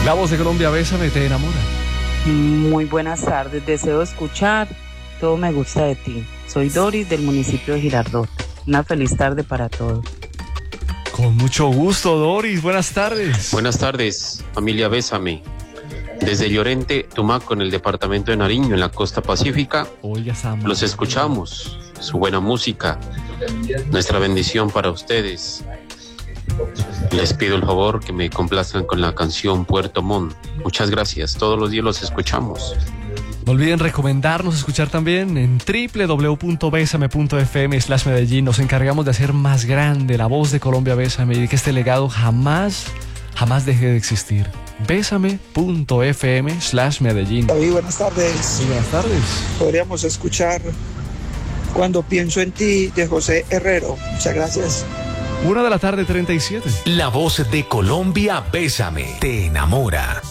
La voz de Colombia, Bésame, te enamora. Muy buenas tardes, deseo escuchar Todo me gusta de ti. Soy Doris del municipio de Girardot. Una feliz tarde para todos. Con mucho gusto, Doris, buenas tardes. Buenas tardes, familia Bésame. Desde Llorente, Tumaco, en el departamento de Nariño, en la costa pacífica, los escuchamos, su buena música, nuestra bendición para ustedes. Les pido el favor que me complazcan con la canción Puerto Montt. Muchas gracias, todos los días los escuchamos. No olviden recomendarnos, escuchar también en www.besame.fm/Medellín. Nos encargamos de hacer más grande la voz de Colombia Bésame y de que este legado jamás deje de existir. Besame.fm/Medellín. David, buenas tardes. Sí, buenas tardes. Podríamos escuchar Cuando pienso en ti de José Herrero. Muchas gracias. 1:37 p.m. La voz de Colombia Bésame te enamora.